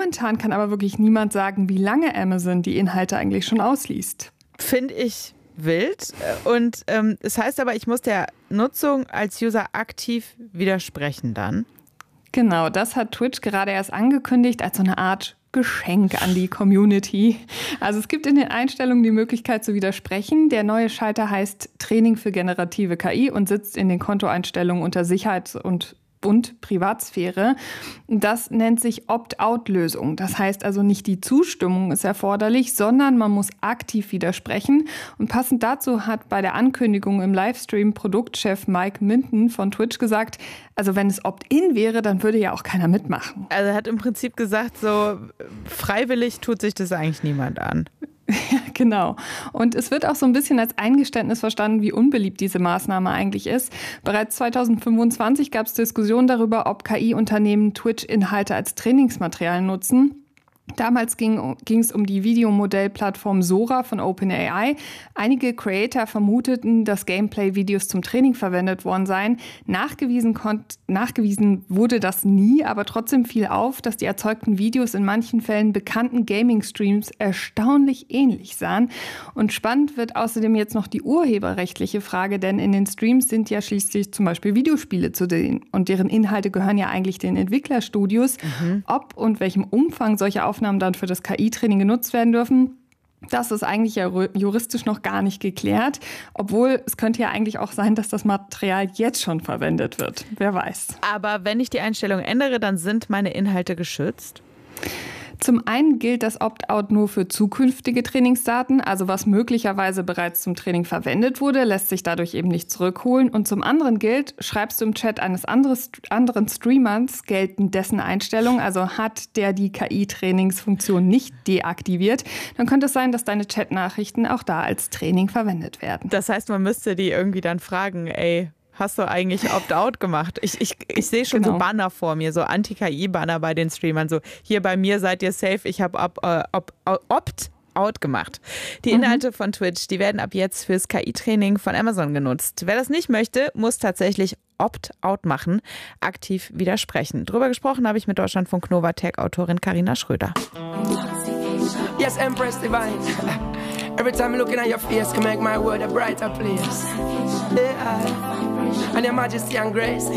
Momentan kann aber wirklich niemand sagen, wie lange Amazon die Inhalte eigentlich schon ausliest. Finde ich wild. Und es heißt aber, ich muss der Nutzung als User aktiv widersprechen dann. Genau, das hat Twitch gerade erst angekündigt als so eine Art Geschenk an die Community. Also es gibt in den Einstellungen die Möglichkeit zu widersprechen. Der neue Schalter heißt Training für generative KI und sitzt in den Kontoeinstellungen unter Sicherheits- und Privatsphäre. Das nennt sich Opt-out-Lösung. Das heißt also nicht die Zustimmung ist erforderlich, sondern man muss aktiv widersprechen. Und passend dazu hat bei der Ankündigung im Livestream Produktchef Mike Minton von Twitch gesagt, also wenn es Opt-in wäre, dann würde ja auch keiner mitmachen. Also er hat im Prinzip gesagt, so freiwillig tut sich das eigentlich niemand an. Ja, genau. Und es wird auch so ein bisschen als Eingeständnis verstanden, wie unbeliebt diese Maßnahme eigentlich ist. Bereits 2025 gab es Diskussionen darüber, ob KI-Unternehmen Twitch-Inhalte als Trainingsmaterial nutzen. Damals ging es um die Videomodellplattform Sora von OpenAI. Einige Creator vermuteten, dass Gameplay-Videos zum Training verwendet worden seien. Nachgewiesen wurde das nie, aber trotzdem fiel auf, dass die erzeugten Videos in manchen Fällen bekannten Gaming-Streams erstaunlich ähnlich sahen. Und spannend wird außerdem jetzt noch die urheberrechtliche Frage, denn in den Streams sind ja schließlich zum Beispiel Videospiele zu sehen. Und deren Inhalte gehören ja eigentlich den Entwicklerstudios. Ob und welchem Umfang solche Aufnahmen dann für das KI-Training genutzt werden dürfen, das ist eigentlich ja juristisch noch gar nicht geklärt. Obwohl es könnte ja eigentlich auch sein, dass das Material jetzt schon verwendet wird. Wer weiß. Aber wenn ich die Einstellung ändere, dann sind meine Inhalte geschützt? Zum einen gilt das Opt-out nur für zukünftige Trainingsdaten, also was möglicherweise bereits zum Training verwendet wurde, lässt sich dadurch eben nicht zurückholen. Und zum anderen gilt, schreibst du im Chat eines anderen Streamers, gelten dessen Einstellungen, also hat der die KI-Trainingsfunktion nicht deaktiviert, dann könnte es sein, dass deine Chatnachrichten auch da als Training verwendet werden. Das heißt, man müsste die irgendwie dann fragen, ey, hast du eigentlich Opt-out gemacht? Ich sehe schon so Banner vor mir, so Anti-KI-Banner bei den Streamern. So, hier bei mir seid ihr safe, ich habe Opt-out gemacht. Die Inhalte von Twitch, die werden ab jetzt fürs KI-Training von Amazon genutzt. Wer das nicht möchte, muss tatsächlich Opt-out machen, aktiv widersprechen. Drüber gesprochen habe ich mit Deutschlandfunk Nova Tech-Autorin Carina Schröder. Yes, Empress Divine. Every time looking at your face can make my world a brighter place. Yeah. And your majesty and grace.